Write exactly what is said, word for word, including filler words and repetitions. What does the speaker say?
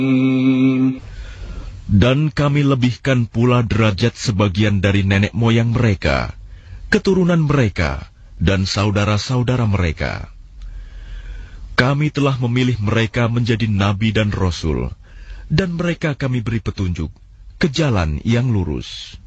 Dan kami lebihkan pula derajat sebagian dari nenek moyang mereka, keturunan mereka, dan saudara-saudara mereka. Kami telah memilih mereka menjadi nabi dan rasul, dan mereka kami beri petunjuk ke jalan yang lurus.